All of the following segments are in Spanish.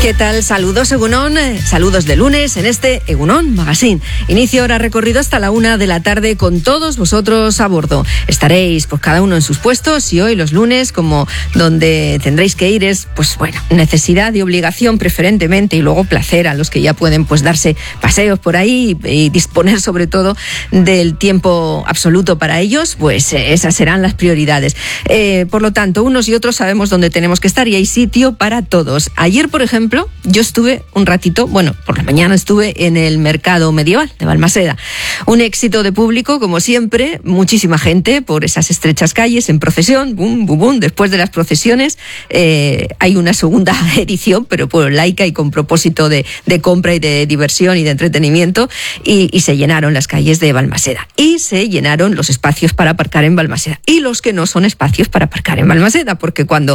¿Qué tal? Saludos, Egunon. Saludos de lunes en este Egunon Magazine. Inicio hora recorrido hasta la 1 de la tarde con todos vosotros a bordo. Estaréis pues cada uno en sus puestos y hoy los lunes, como donde tendréis que ir es, pues bueno, necesidad y obligación preferentemente y luego placer a los que ya pueden pues darse paseos por ahí y disponer sobre todo del tiempo absoluto para ellos, pues esas serán las prioridades. Por lo tanto, unos y otros sabemos dónde tenemos que estar y hay sitio para todos. Ayer, por ejemplo, yo estuve un ratito, bueno, por la mañana estuve en el mercado medieval de Balmaseda. Un éxito de público, como siempre, muchísima gente por esas estrechas calles en procesión, bum, bum, bum. Después de las procesiones hay una segunda edición, pero por laica y con propósito de compra y de diversión y de entretenimiento, y se llenaron las calles de Balmaseda. Y se llenaron los espacios para aparcar en Balmaseda. Y los que no son espacios para aparcar en Balmaseda, porque cuando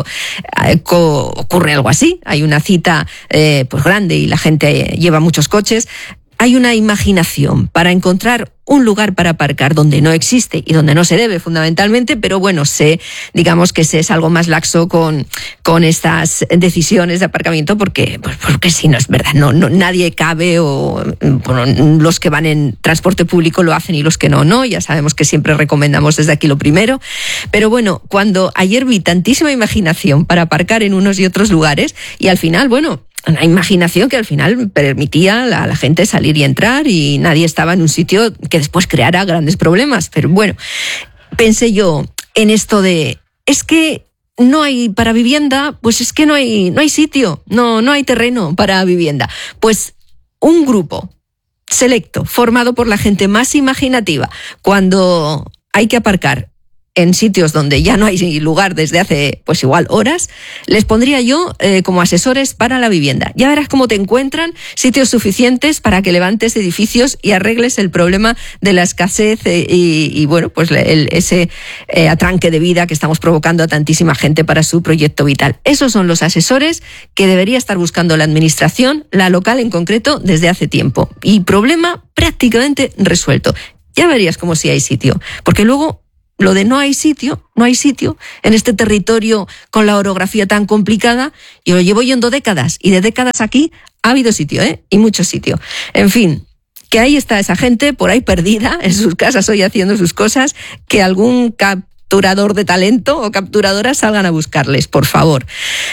ocurre algo así, hay una cita pues grande y la gente lleva muchos coches, hay una imaginación para encontrar un lugar para aparcar donde no existe y donde no se debe fundamentalmente, pero bueno, digamos que se es algo más laxo con estas decisiones de aparcamiento porque si no es verdad, no nadie cabe o bueno, los que van en transporte público lo hacen y los que no, ya sabemos que siempre recomendamos desde aquí lo primero, pero bueno, cuando ayer vi tantísima imaginación para aparcar en unos y otros lugares y al final, bueno, una imaginación que al final permitía a la gente salir y entrar y nadie estaba en un sitio que después creara grandes problemas. Pero bueno, pensé yo en esto de, es que no hay para vivienda, pues es que no hay sitio, no hay terreno para vivienda. Pues un grupo selecto, formado por la gente más imaginativa, cuando hay que aparcar en sitios donde ya no hay lugar desde hace, pues igual horas, les pondría yo como asesores para la vivienda. Ya verás cómo te encuentran sitios suficientes para que levantes edificios y arregles el problema de la escasez y bueno, pues ese atranque de vida que estamos provocando a tantísima gente para su proyecto vital. Esos son los asesores que debería estar buscando la administración, la local en concreto, desde hace tiempo. Y problema prácticamente resuelto. Ya verías como si hay sitio. Porque luego, lo de no hay sitio en este territorio con la orografía tan complicada, yo lo llevo yendo décadas y de décadas aquí ha habido sitio, y mucho sitio. En fin, que ahí está esa gente por ahí perdida en sus casas hoy haciendo sus cosas, que algún capturador de talento o capturadoras salgan a buscarles, por favor.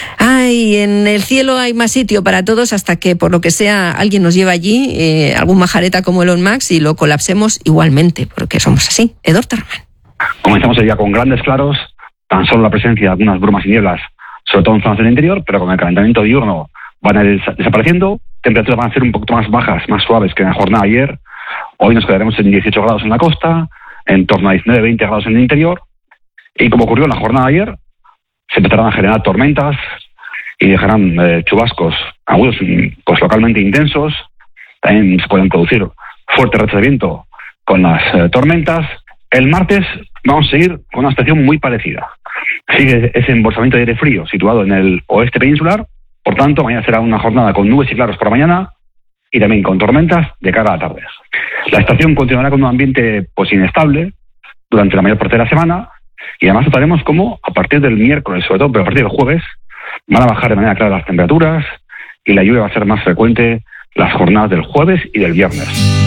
Ay, en el cielo hay más sitio para todos hasta que, por lo que sea, alguien nos lleva allí, algún majareta como Elon Musk y lo colapsemos igualmente, porque somos así. Edor Tarman. Comenzamos el día con grandes claros, tan solo la presencia de algunas brumas y nieblas, sobre todo en zonas del interior, pero con el calentamiento diurno van a ir desapareciendo, temperaturas van a ser un poquito más bajas, más suaves que en la jornada de ayer. Hoy nos quedaremos en 18 grados en la costa, en torno a 19-20 grados en el interior, y como ocurrió en la jornada de ayer, se empezarán a generar tormentas y dejarán chubascos agudos, pues localmente intensos. También se pueden producir fuertes rachas de viento con las tormentas. El martes vamos a seguir con una situación muy parecida. Sigue ese embolsamiento de aire frío situado en el oeste peninsular. Por tanto, mañana será una jornada con nubes y claros por la mañana y también con tormentas de cara a la tarde. La estación continuará con un ambiente pues inestable durante la mayor parte de la semana y además notaremos cómo a partir del miércoles, sobre todo, pero a partir del jueves, van a bajar de manera clara las temperaturas y la lluvia va a ser más frecuente las jornadas del jueves y del viernes.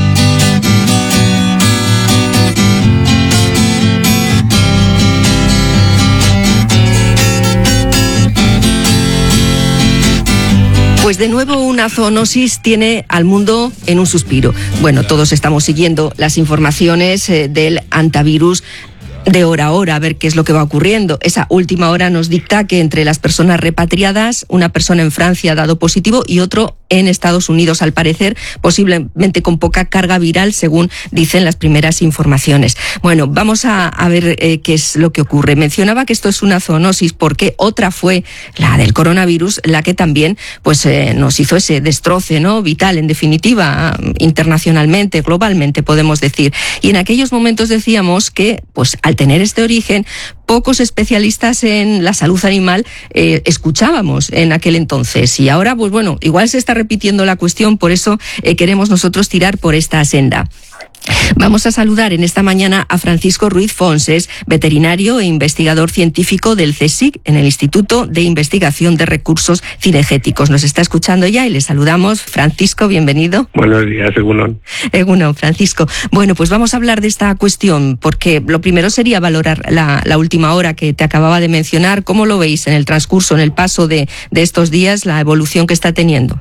Pues de nuevo una zoonosis tiene al mundo en un suspiro. Bueno, todos estamos siguiendo las informaciones del antivirus de hora a hora, a ver qué es lo que va ocurriendo. Esa última hora nos dicta que entre las personas repatriadas, una persona en Francia ha dado positivo y otro en Estados Unidos, al parecer, posiblemente con poca carga viral, según dicen las primeras informaciones. Bueno, vamos a ver qué es lo que ocurre. Mencionaba que esto es una zoonosis porque otra fue la del coronavirus, la que también pues nos hizo ese destroce, ¿no?, vital, en definitiva, internacionalmente, globalmente, podemos decir. Y en aquellos momentos decíamos que, pues al tener este origen, pocos especialistas en la salud animal escuchábamos en aquel entonces. Y ahora, pues bueno, igual se está repitiendo la cuestión, por eso queremos nosotros tirar por esta senda. Vamos a saludar en esta mañana a Francisco Ruiz Fonses, veterinario e investigador científico del CSIC, en el Instituto de Investigación de Recursos Cinegéticos. Nos está escuchando ya y le saludamos. Francisco, bienvenido. Buenos días, Egunon. Egunon, Francisco. Bueno, pues vamos a hablar de esta cuestión, porque lo primero sería valorar la última hora que te acababa de mencionar. ¿Cómo lo veis en el transcurso, en el paso de estos días, la evolución que está teniendo?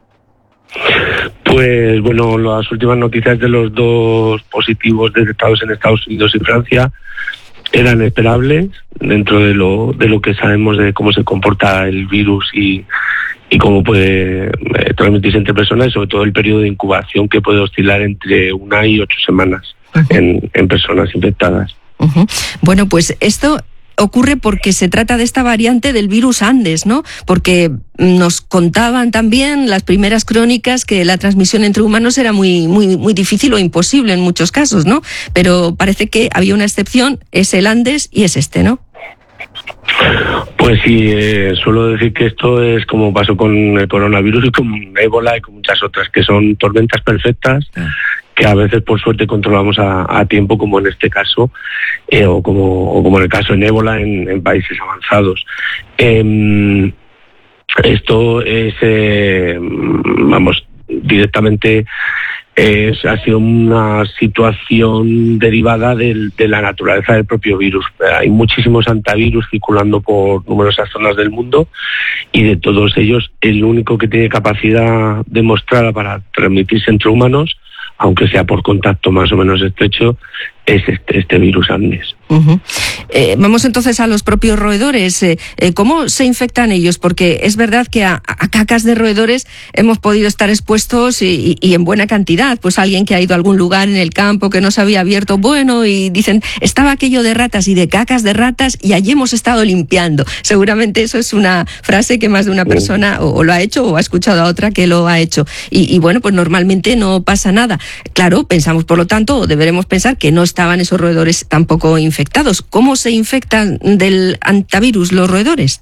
Pues bueno, las últimas noticias de los 2 positivos detectados en Estados Unidos y Francia eran esperables dentro de lo que sabemos de cómo se comporta el virus y cómo puede transmitirse entre personas, y sobre todo el periodo de incubación, que puede oscilar entre 1 y 8 semanas en personas infectadas. Bueno, pues esto ocurre porque se trata de esta variante del virus Andes, ¿no? Porque nos contaban también las primeras crónicas que la transmisión entre humanos era muy difícil o imposible en muchos casos, ¿no? Pero parece que había una excepción, es el Andes y es este, ¿no? Pues sí, suelo decir que esto es como pasó con el coronavirus y con ébola y con muchas otras, que son tormentas perfectas que a veces por suerte controlamos a tiempo, como en este caso, o como en el caso en ébola en países avanzados. Esto es, directamente ha sido una situación derivada de la naturaleza del propio virus. Hay muchísimos antivirus circulando por numerosas zonas del mundo, y de todos ellos el único que tiene capacidad demostrada para transmitirse entre humanos, aunque sea por contacto más o menos estrecho, es este virus Andes. Vamos entonces a los propios roedores. ¿Cómo se infectan ellos? Porque es verdad que a cacas de roedores hemos podido estar expuestos y en buena cantidad. Pues alguien que ha ido a algún lugar en el campo que no se había abierto, bueno, y dicen, estaba aquello de ratas y de cacas de ratas y allí hemos estado limpiando. Seguramente eso es una frase que más de una persona o lo ha hecho o ha escuchado a otra que lo ha hecho. Y bueno, pues normalmente no pasa nada. Claro, pensamos, por lo tanto, o deberemos pensar que no estaban esos roedores tampoco infectados. ¿Cómo se infectan del antivirus los roedores?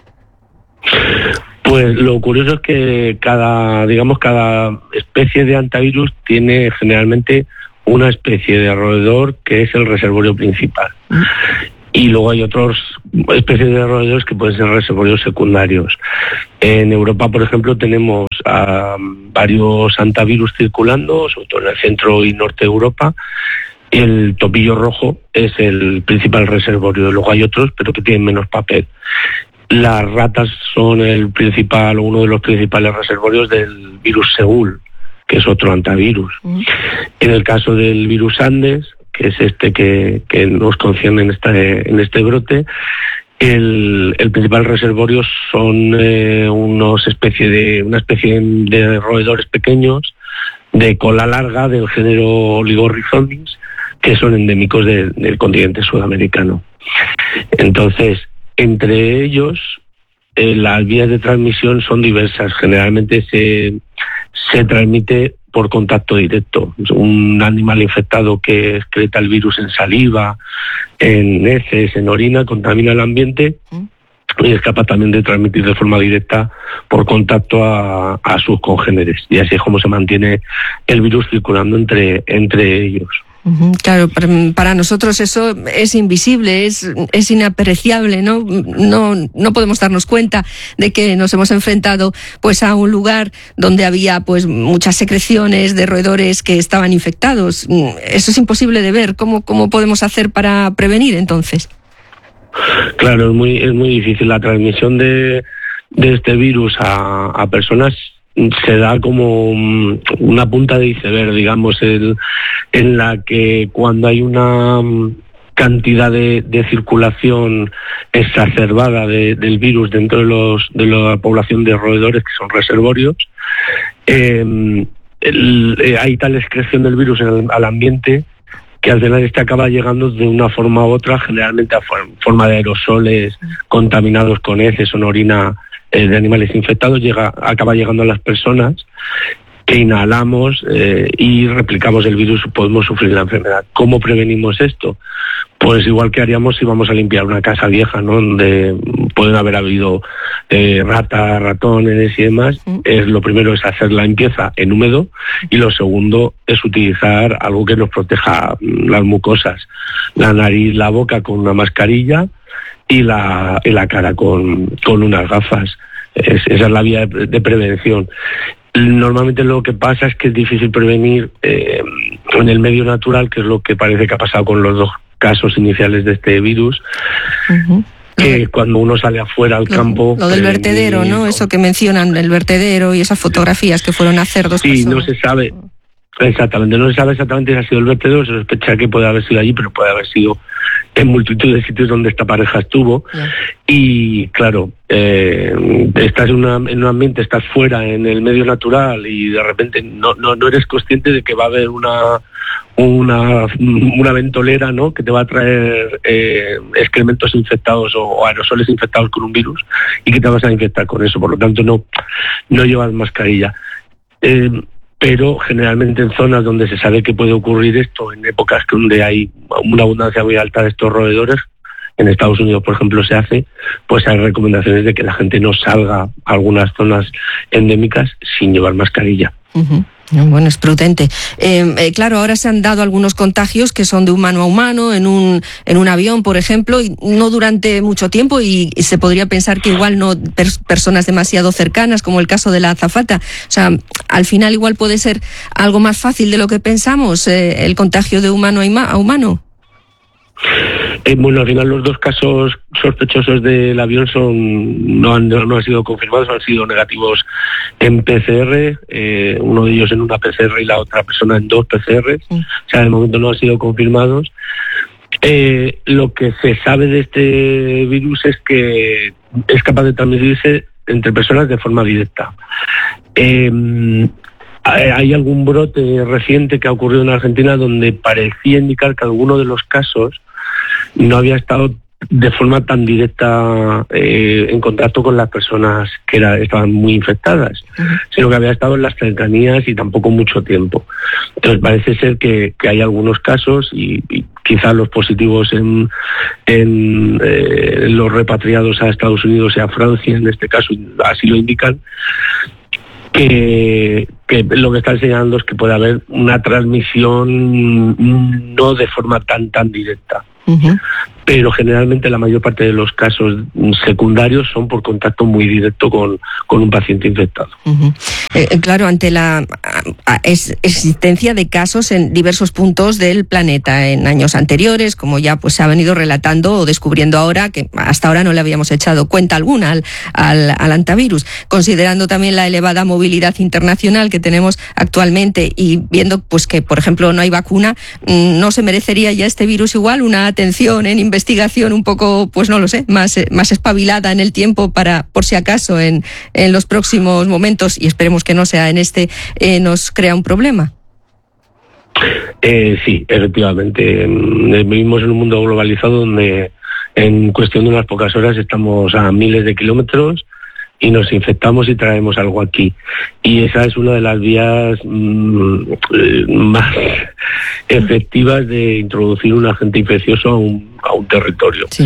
Pues lo curioso es que cada especie de antivirus tiene generalmente una especie de roedor que es el reservorio principal. Y luego hay otras especies de roedores que pueden ser reservorios secundarios. En Europa, por ejemplo, tenemos varios antivirus circulando, sobre todo en el centro y norte de Europa. El topillo rojo es el principal reservorio. Luego hay otros, pero que tienen menos papel. Las ratas son uno de los principales reservorios del virus Seúl, que es otro antivirus. En el caso del virus Andes, que es este que nos concierne en este brote, el principal reservorio son una especie de roedores pequeños de cola larga del género Oligorhizomys, que son endémicos del continente sudamericano. Entonces, entre ellos, las vías de transmisión son diversas. Generalmente se transmite por contacto directo. Un animal infectado que excreta el virus en saliva, en heces, en orina, contamina el ambiente y es capaz también de transmitir de forma directa por contacto a sus congéneres. Y así es como se mantiene el virus circulando entre ellos. Claro, para nosotros eso es invisible, es inapreciable, ¿no? No podemos darnos cuenta de que nos hemos enfrentado pues a un lugar donde había pues muchas secreciones de roedores que estaban infectados. Eso es imposible de ver. ¿Cómo podemos hacer para prevenir entonces? Claro, es muy difícil. La transmisión de este virus a personas se da como una punta de iceberg, digamos, en la que cuando hay una cantidad de circulación exacerbada del virus dentro de la población de roedores que son reservorios, hay tal excreción del virus al ambiente que al final acaba llegando de una forma u otra, generalmente a forma de aerosoles contaminados con heces o orina de animales infectados, acaba llegando a las personas que inhalamos y replicamos el virus, podemos sufrir la enfermedad. ¿Cómo prevenimos esto? Pues igual que haríamos si vamos a limpiar una casa vieja, ¿no? Donde pueden haber habido ratas, ratones y demás. Lo primero es hacer la limpieza en húmedo y lo segundo es utilizar algo que nos proteja las mucosas, la nariz, la boca con una mascarilla y la cara con unas gafas. Esa es la vía de prevención. Normalmente lo que pasa es que es difícil prevenir en el medio natural, que es lo que parece que ha pasado con los 2 casos iniciales de este virus, que cuando uno sale afuera al campo... Lo del vertedero, ¿no? Eso que mencionan, el vertedero y esas fotografías que fueron a hacer 2 personas. Sí, no se sabe exactamente si ha sido el vertedero, se sospecha que puede haber sido allí, pero puede haber sido en multitud de sitios donde esta pareja estuvo. Y claro, estás en un ambiente, estás fuera en el medio natural y de repente no eres consciente de que va a haber una ventolera, ¿no?, que te va a traer excrementos infectados o aerosoles infectados con un virus y que te vas a infectar con eso. Por lo tanto, no llevas mascarilla. Pero generalmente en zonas donde se sabe que puede ocurrir esto, en épocas donde hay una abundancia muy alta de estos roedores, en Estados Unidos, por ejemplo, se hace, pues hay recomendaciones de que la gente no salga a algunas zonas endémicas sin llevar mascarilla. Bueno, es prudente. Claro, ahora se han dado algunos contagios que son de humano a humano, en un avión, por ejemplo, y no durante mucho tiempo, y se podría pensar que igual no personas demasiado cercanas, como el caso de la azafata. O sea, al final igual puede ser algo más fácil de lo que pensamos, el contagio de humano a humano. Bueno, al final los 2 casos sospechosos del avión no han sido confirmados, han sido negativos en PCR, uno de ellos en una PCR y la otra persona en 2 PCR. O sea, de momento no han sido confirmados. Lo que se sabe de este virus es que es capaz de transmitirse entre personas de forma directa. Hay algún brote reciente que ha ocurrido en Argentina donde parecía indicar que alguno de los casos no había estado de forma tan directa en contacto con las personas que estaban muy infectadas, sino que había estado en las cercanías y tampoco mucho tiempo. Entonces parece ser que hay algunos casos y quizás los positivos en los repatriados a Estados Unidos y a Francia, en este caso así lo indican, que lo que está enseñando es que puede haber una transmisión no de forma tan directa. Pero generalmente la mayor parte de los casos secundarios son por contacto muy directo con un paciente infectado. Claro, ante la existencia de casos en diversos puntos del planeta en años anteriores, como ya pues se ha venido relatando o descubriendo ahora, que hasta ahora no le habíamos echado cuenta alguna al antivirus, considerando también la elevada movilidad internacional que tenemos actualmente y viendo pues que, por ejemplo, no hay vacuna, ¿no se merecería ya este virus igual una atención en investigación un poco, pues no lo sé, más espabilada en el tiempo para, por si acaso, en los próximos momentos, y esperemos que no sea en este, nos crea un problema? Sí, efectivamente. Vivimos en un mundo globalizado donde en cuestión de unas pocas horas estamos a miles de kilómetros y nos infectamos y traemos algo aquí. Y esa es una de las vías más efectivas de introducir un agente infeccioso a un territorio. Sí.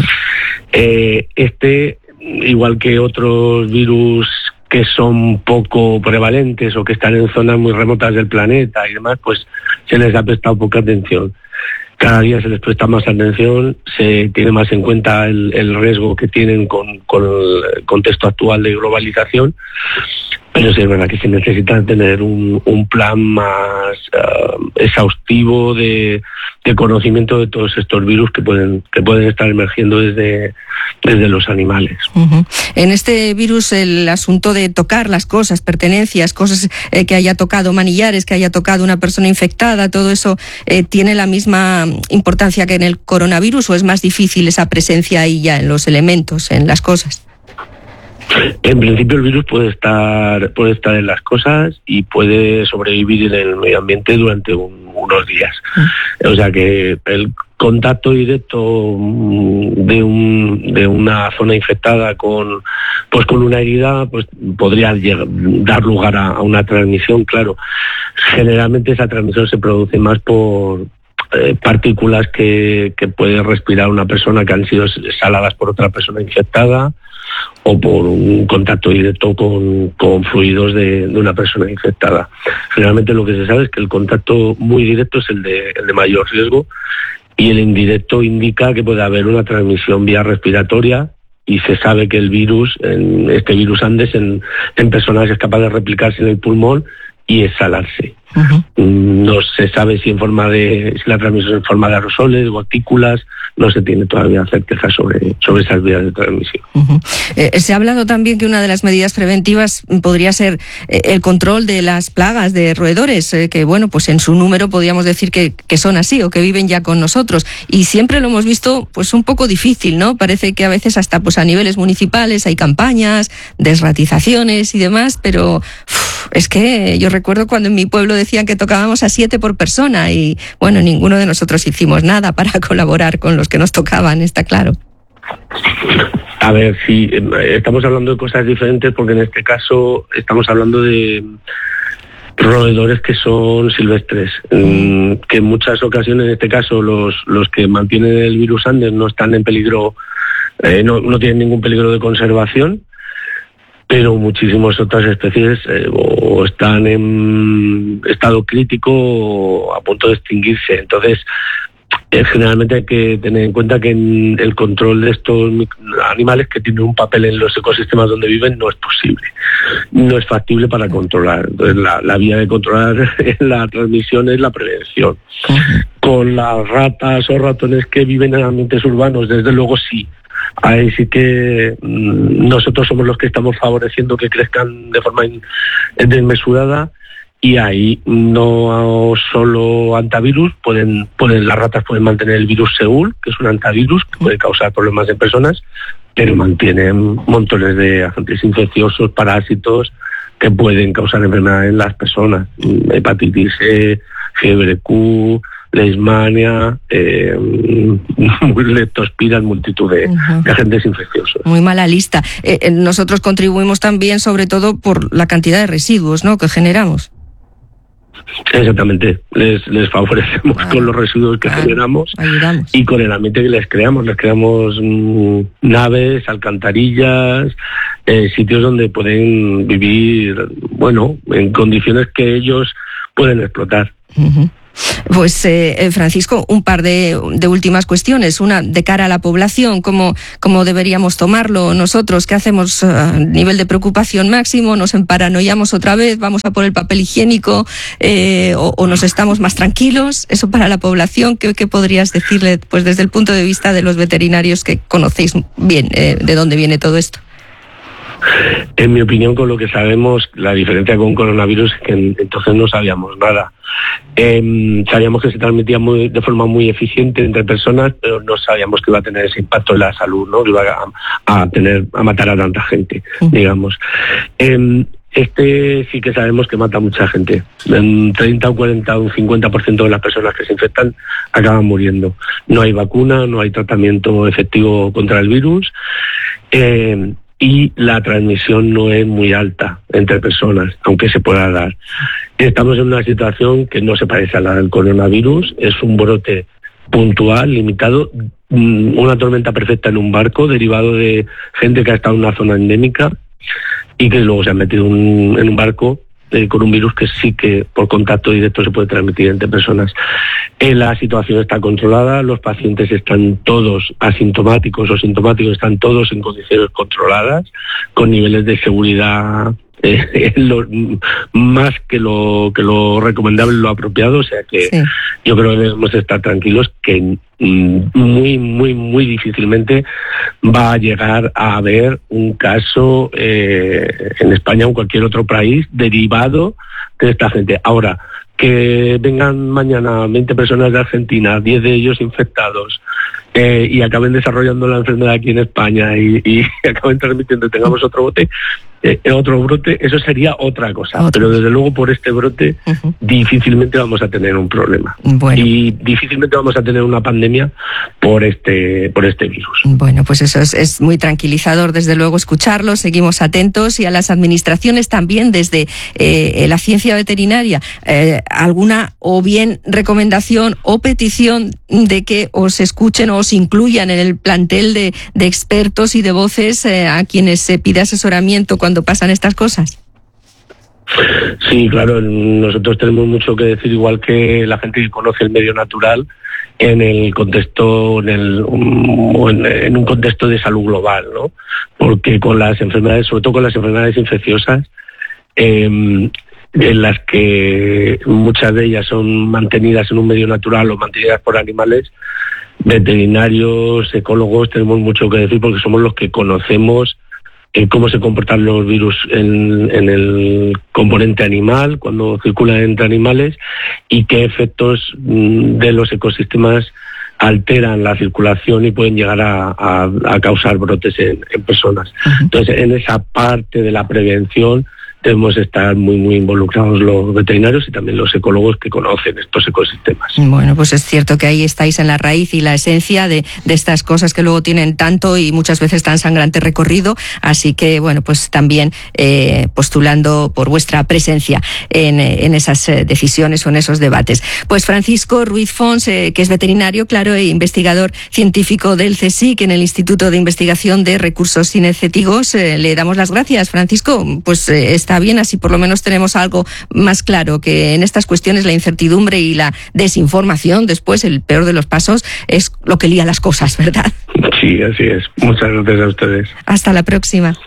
Igual que otros virus que son poco prevalentes o que están en zonas muy remotas del planeta y demás, pues se les ha prestado poca atención. Cada día se les presta más atención, se tiene más en cuenta el riesgo que tienen con el contexto actual de globalización, pero sí es verdad que se necesita tener un plan más exhaustivo de conocimiento de todos estos virus que pueden estar emergiendo desde los animales. En este virus el asunto de tocar las cosas, pertenencias, cosas que haya tocado, manillares que haya tocado una persona infectada, todo eso tiene la misma importancia que en el coronavirus, ¿o es más difícil esa presencia ahí ya en los elementos, en las cosas? En principio el virus puede estar en las cosas y puede sobrevivir en el medio ambiente durante unos días. O sea que contacto directo de una zona infectada con una herida, pues podría dar lugar a una transmisión. Claro, generalmente esa transmisión se produce más por partículas que puede respirar una persona que han sido exhaladas por otra persona infectada, o por un contacto directo con fluidos de una persona infectada. Generalmente lo que se sabe es que el contacto muy directo es el de mayor riesgo, y el indirecto indica que puede haber una transmisión vía respiratoria, y se sabe que el virus, este virus Andes, en personas es capaz de replicarse en el pulmón y exhalarse. Uh-huh. No se sabe si la transmisión es en forma de aerosoles, gotículas, no se tiene todavía certeza sobre esas vías de transmisión. Uh-huh. Se ha hablado también que una de las medidas preventivas podría ser el control de las plagas de roedores, que bueno, pues en su número podríamos decir que son así, o que viven ya con nosotros, y siempre lo hemos visto pues un poco difícil, ¿no? Parece que a veces hasta pues a niveles municipales hay campañas, desratizaciones y demás, pero es que yo recuerdo cuando en mi pueblo decían que tocábamos a 7 por persona, y bueno, ninguno de nosotros hicimos nada para colaborar con los que nos tocaban, está claro. A ver, sí, estamos hablando de cosas diferentes, porque en este caso estamos hablando de roedores que son silvestres, que en muchas ocasiones, en este caso, los que mantienen el virus Andes no están en peligro, no tienen ningún peligro de conservación, pero muchísimas otras especies o están en estado crítico o a punto de extinguirse. Entonces, generalmente hay que tener en cuenta que el control de estos animales que tienen un papel en los ecosistemas donde viven no es posible, no es factible para controlar. Entonces, la vía de controlar la transmisión es la prevención. Con las ratas o ratones que viven en ambientes urbanos, desde luego sí. Ahí sí que nosotros somos los que estamos favoreciendo que crezcan de forma desmesurada, y ahí no solo antivirus, las ratas pueden mantener el virus Seul, que es un antivirus que puede causar problemas en personas, pero mantienen montones de agentes infecciosos, parásitos que pueden causar enfermedades en las personas, hepatitis E, fiebre Q, leishmania, leptospiras, multitud de agentes infecciosos. Muy mala lista. Nosotros contribuimos también, sobre todo, por la cantidad de residuos, ¿no?, que generamos. Exactamente, les favorecemos con los residuos que generamos, ayudamos. Y con el ambiente que les creamos naves, alcantarillas, sitios donde pueden vivir, bueno, en condiciones que ellos pueden explotar. Uh-huh. Pues Francisco, un par de últimas cuestiones. Una, de cara a la población, ¿cómo deberíamos tomarlo nosotros? ¿Qué hacemos a nivel de preocupación máximo? ¿Nos emparanoiamos otra vez? ¿Vamos a por el papel higiénico? ¿O nos estamos más tranquilos? Eso para la población, ¿qué podrías decirle pues desde el punto de vista de los veterinarios que conocéis bien de dónde viene todo esto? En mi opinión, con lo que sabemos, la diferencia con coronavirus es que entonces no sabíamos nada. Sabíamos que se transmitía de forma muy eficiente entre personas, pero no sabíamos que iba a tener ese impacto en la salud, ¿no? Que iba a matar a tanta gente, digamos. Este sí que sabemos que mata a mucha gente. En 30, un 40, un 50% de las personas que se infectan acaban muriendo. No hay vacuna, no hay tratamiento efectivo contra el virus. Y la transmisión no es muy alta entre personas, aunque se pueda dar. Estamos en una situación que no se parece a la del coronavirus, es un brote puntual, limitado, una tormenta perfecta en un barco, derivado de gente que ha estado en una zona endémica y que luego se ha metido en un barco con un virus que sí que por contacto directo se puede transmitir entre personas. La situación está controlada, los pacientes están todos asintomáticos o sintomáticos, están todos en condiciones controladas, con niveles de seguridad más que lo recomendable, lo apropiado, o sea que sí. Yo creo que debemos estar tranquilos que muy, muy, muy difícilmente va a llegar a haber un caso en España o en cualquier otro país derivado de esta gente. Ahora, que vengan mañana 20 personas de Argentina, 10 de ellos infectados, y acaben desarrollando la enfermedad aquí en España y acaben transmitiendo y tengamos otro bote, otro brote, eso sería otra cosa. Pero desde luego por este brote difícilmente vamos a tener un problema. Bueno. Y difícilmente vamos a tener una pandemia por este virus. Bueno, pues eso es muy tranquilizador, desde luego, escucharlo. Seguimos atentos, y a las administraciones también, desde la ciencia veterinaria, alguna o bien recomendación o petición de que os escuchen o os incluyan en el plantel de expertos y de voces a quienes se pide asesoramiento cuando pasan estas cosas. Sí, claro, nosotros tenemos mucho que decir, igual que la gente que conoce el medio natural en el contexto, en un contexto de salud global, ¿no? Porque con las enfermedades, sobre todo con las enfermedades infecciosas, en las que muchas de ellas son mantenidas en un medio natural o mantenidas por animales, veterinarios, ecólogos, tenemos mucho que decir porque somos los que conocemos cómo se comportan los virus en el componente animal, cuando circulan entre animales, y qué efectos de los ecosistemas alteran la circulación y pueden llegar a causar brotes en personas. Entonces, en esa parte de la prevención debemos estar muy, muy involucrados los veterinarios y también los ecólogos que conocen estos ecosistemas. Bueno, pues es cierto que ahí estáis en la raíz y la esencia de estas cosas que luego tienen tanto y muchas veces tan sangrante recorrido, así que, bueno, pues también postulando por vuestra presencia en esas decisiones o en esos debates. Pues Francisco Ruiz Fons, que es veterinario, claro, e investigador científico del CSIC en el Instituto de Investigación de Recursos Cinegéticos, le damos las gracias. Francisco, pues está bien, así por lo menos tenemos algo más claro, que en estas cuestiones la incertidumbre y la desinformación, después el peor de los pasos, es lo que lía las cosas, ¿verdad? Sí, así es. Muchas gracias a ustedes. Hasta la próxima.